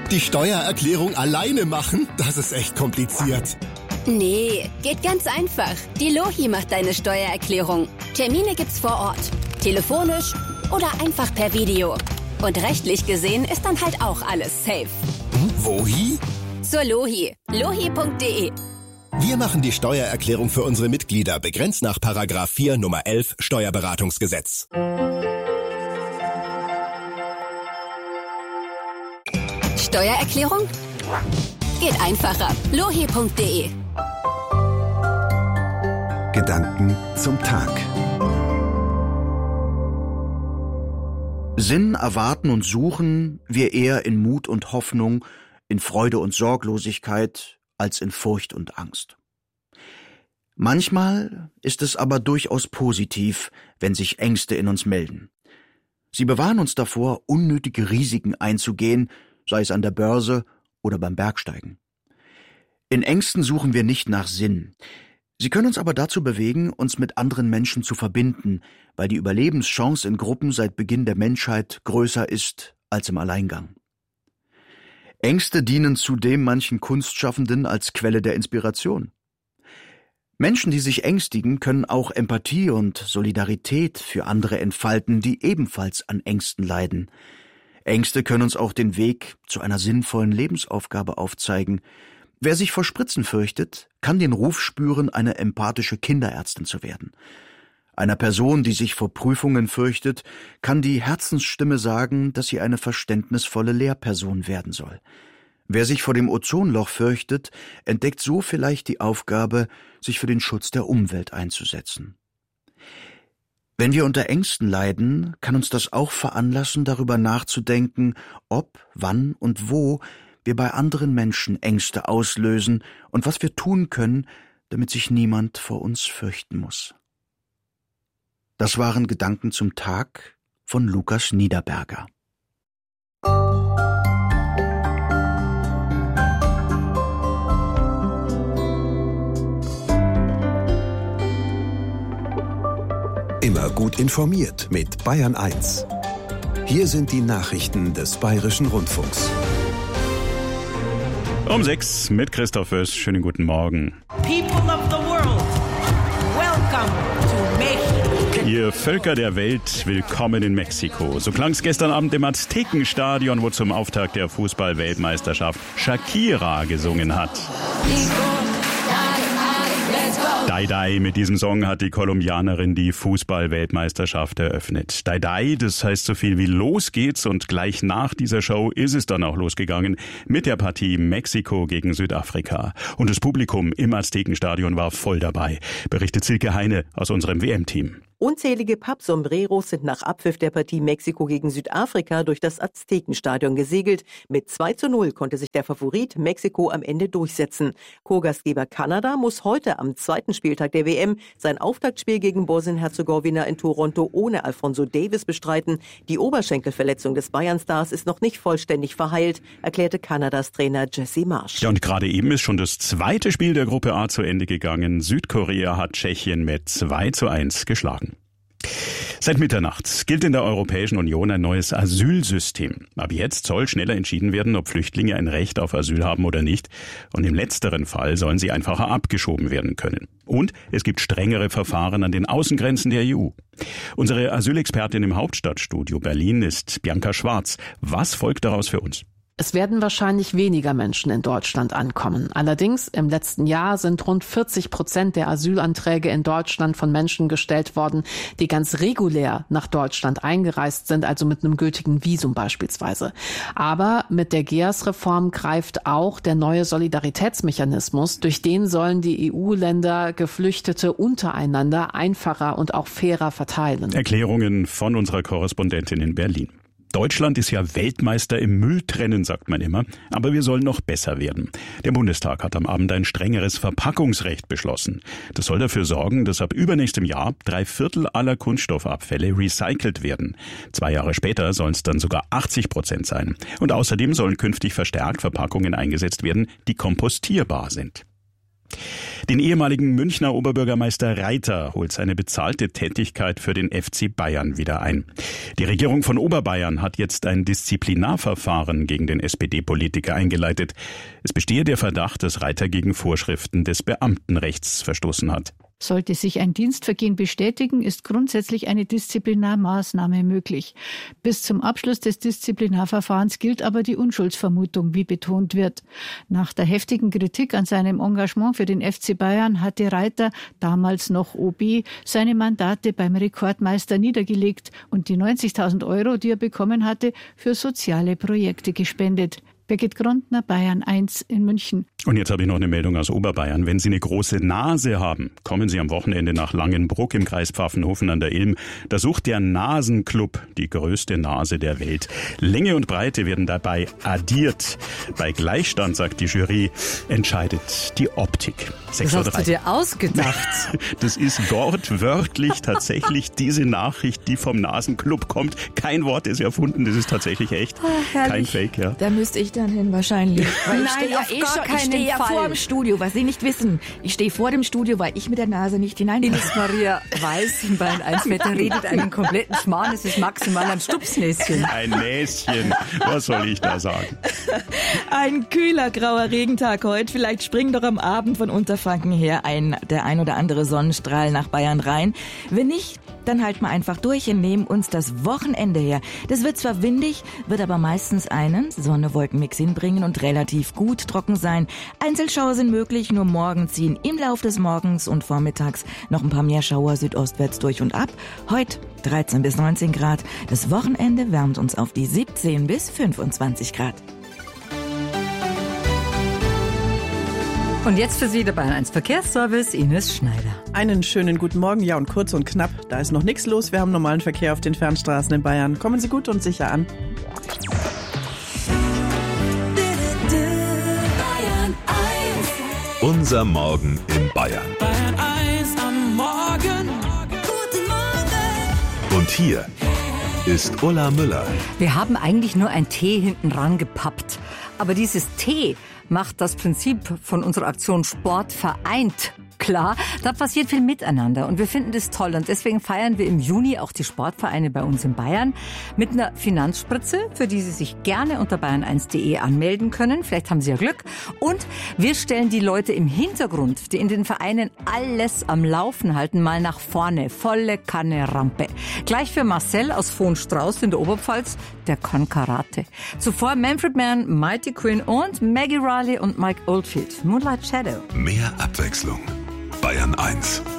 Die Steuererklärung alleine machen? Das ist echt kompliziert. Nee, geht ganz einfach. Die Lohi macht deine Steuererklärung. Termine gibt's vor Ort, telefonisch oder einfach per Video. Und rechtlich gesehen ist dann halt auch alles safe. Wohi? Zur Lohi. Lohi.de. Wir machen die Steuererklärung für unsere Mitglieder, begrenzt nach § 4 Nummer 11 Steuerberatungsgesetz. Steuererklärung? Geht einfacher. Lohi.de. Gedanken zum Tag. Sinn, erwarten und suchen wir eher in Mut und Hoffnung, in Freude und Sorglosigkeit, als in Furcht und Angst. Manchmal ist es aber durchaus positiv, wenn sich Ängste in uns melden. Sie bewahren uns davor, unnötige Risiken einzugehen, sei es an der Börse oder beim Bergsteigen. In Ängsten suchen wir nicht nach Sinn. Sie können uns aber dazu bewegen, uns mit anderen Menschen zu verbinden, weil die Überlebenschance in Gruppen seit Beginn der Menschheit größer ist als im Alleingang. Ängste dienen zudem manchen Kunstschaffenden als Quelle der Inspiration. Menschen, die sich ängstigen, können auch Empathie und Solidarität für andere entfalten, die ebenfalls an Ängsten leiden. Ängste können uns auch den Weg zu einer sinnvollen Lebensaufgabe aufzeigen. Wer sich vor Spritzen fürchtet, kann den Ruf spüren, eine empathische Kinderärztin zu werden. Einer Person, die sich vor Prüfungen fürchtet, kann die Herzensstimme sagen, dass sie eine verständnisvolle Lehrperson werden soll. Wer sich vor dem Ozonloch fürchtet, entdeckt so vielleicht die Aufgabe, sich für den Schutz der Umwelt einzusetzen. Wenn wir unter Ängsten leiden, kann uns das auch veranlassen, darüber nachzudenken, ob, wann und wo wir bei anderen Menschen Ängste auslösen und was wir tun können, damit sich niemand vor uns fürchten muss. Das waren Gedanken zum Tag von Lukas Niederberger. Immer gut informiert mit Bayern 1. Hier sind die Nachrichten des Bayerischen Rundfunks. Um 6 mit Christoph Wöss. Schönen guten Morgen. People of the world, welcome to Mexico. Ihr Völker der Welt, willkommen in Mexiko. So klang es gestern Abend im Aztekenstadion, wo zum Auftakt der Fußball-Weltmeisterschaft Shakira gesungen hat. Die Die, mit diesem Song hat die Kolumbianerin die Fußball-Weltmeisterschaft eröffnet. Die Die, das heißt so viel wie los geht's, und gleich nach dieser Show ist es dann auch losgegangen mit der Partie Mexiko gegen Südafrika. Und das Publikum im Aztekenstadion war voll dabei, berichtet Silke Heine aus unserem WM-Team. Unzählige Pappsombreros sind nach Abpfiff der Partie Mexiko gegen Südafrika durch das Aztekenstadion gesegelt. Mit 2:0 konnte sich der Favorit Mexiko am Ende durchsetzen. Co-Gastgeber Kanada muss heute am zweiten Spieltag der WM sein Auftaktspiel gegen Bosnien-Herzegowina in Toronto ohne Alphonso Davies bestreiten. Die Oberschenkelverletzung des Bayern-Stars ist noch nicht vollständig verheilt, erklärte Kanadas Trainer Jesse Marsch. Ja, und gerade eben ist schon das zweite Spiel der Gruppe A zu Ende gegangen. Südkorea hat Tschechien mit 2:1 geschlagen. Seit Mitternacht gilt in der Europäischen Union ein neues Asylsystem. Ab jetzt soll schneller entschieden werden, ob Flüchtlinge ein Recht auf Asyl haben oder nicht. Und im letzteren Fall sollen sie einfacher abgeschoben werden können. Und es gibt strengere Verfahren an den Außengrenzen der EU. Unsere Asylexpertin im Hauptstadtstudio Berlin ist Bianca Schwarz. Was folgt daraus für uns? Es werden wahrscheinlich weniger Menschen in Deutschland ankommen. Allerdings, im letzten Jahr sind rund 40% der Asylanträge in Deutschland von Menschen gestellt worden, die ganz regulär nach Deutschland eingereist sind, also mit einem gültigen Visum beispielsweise. Aber mit der GEAS-Reform greift auch der neue Solidaritätsmechanismus. Durch den sollen die EU-Länder Geflüchtete untereinander einfacher und auch fairer verteilen. Erklärungen von unserer Korrespondentin in Berlin. Deutschland ist ja Weltmeister im Mülltrennen, sagt man immer, aber wir sollen noch besser werden. Der Bundestag hat am Abend ein strengeres Verpackungsrecht beschlossen. Das soll dafür sorgen, dass ab übernächstem Jahr 3/4 aller Kunststoffabfälle recycelt werden. 2 Jahre später sollen es dann sogar 80% sein. Und außerdem sollen künftig verstärkt Verpackungen eingesetzt werden, die kompostierbar sind. Den ehemaligen Münchner Oberbürgermeister Reiter holt seine bezahlte Tätigkeit für den FC Bayern wieder ein. Die Regierung von Oberbayern hat jetzt ein Disziplinarverfahren gegen den SPD-Politiker eingeleitet. Es bestehe der Verdacht, dass Reiter gegen Vorschriften des Beamtenrechts verstoßen hat. Sollte sich ein Dienstvergehen bestätigen, ist grundsätzlich eine Disziplinarmaßnahme möglich. Bis zum Abschluss des Disziplinarverfahrens gilt aber die Unschuldsvermutung, wie betont wird. Nach der heftigen Kritik an seinem Engagement für den FC Bayern hatte Reiter, damals noch OB, seine Mandate beim Rekordmeister niedergelegt und die 90.000 €, die er bekommen hatte, für soziale Projekte gespendet. Birgit Grundner, Bayern 1 in München. Und jetzt habe ich noch eine Meldung aus Oberbayern. Wenn Sie eine große Nase haben, kommen Sie am Wochenende nach Langenbruck im Kreis Pfaffenhofen an der Ilm. Da sucht der Nasenclub die größte Nase der Welt. Länge und Breite werden dabei addiert. Bei Gleichstand, sagt die Jury, entscheidet die Optik. Das hast du dir ausgedacht. Das ist wortwörtlich tatsächlich diese Nachricht, die vom Nasenclub kommt. Kein Wort ist erfunden, das ist tatsächlich echt. Kein Fake, ja. Da müsste ich dann hin wahrscheinlich. Weil ich stehe ja vor dem Studio, was Sie nicht wissen. Ich stehe vor dem Studio, weil ich mit der Nase nicht hinein kann. Ines Maria Weiß in Bayern 1 Wetter redet einen kompletten Schmarrn. Es ist maximal ein Stupsnäschen. Ein Näschen. Was soll ich da sagen? Ein kühler, grauer Regentag heute. Vielleicht springt doch am Abend von Unterfranken her der ein oder andere Sonnenstrahl nach Bayern rein. Wenn nicht, dann halten wir einfach durch und nehmen uns das Wochenende her. Das wird zwar windig, wird aber meistens einen Sonne-Wolken-Mix hinbringen und relativ gut trocken sein. Einzelschauer sind möglich, nur morgen ziehen im Lauf des Morgens und vormittags noch ein paar mehr Schauer südostwärts durch und ab. Heute 13 bis 19 Grad. Das Wochenende wärmt uns auf die 17 bis 25 Grad. Und jetzt für Sie der Bayern 1 Verkehrsservice, Ines Schneider. Einen schönen guten Morgen, ja, und kurz und knapp, da ist noch nichts los. Wir haben normalen Verkehr auf den Fernstraßen in Bayern. Kommen Sie gut und sicher an. Unser Morgen in Bayern. Bayern 1 am Morgen. Guten Morgen. Und hier ist Ulla Müller. Wir haben eigentlich nur ein T hinten ran gepappt. Aber dieses T macht das Prinzip von unserer Aktion Sport vereint klar. Da passiert viel miteinander und wir finden das toll. Und deswegen feiern wir im Juni auch die Sportvereine bei uns in Bayern mit einer Finanzspritze, für die Sie sich gerne unter bayern1.de anmelden können. Vielleicht haben Sie ja Glück. Und wir stellen die Leute im Hintergrund, die in den Vereinen alles am Laufen halten, mal nach vorne. Volle Kanne Rampe. Gleich für Marcel aus Vohn-Strauß in der Oberpfalz, der kann Karate. Zuvor Manfred Mann, Mighty Quinn und Maggie Riley und Mike Oldfield. Moonlight Shadow. Mehr Abwechslung. Bayern 1.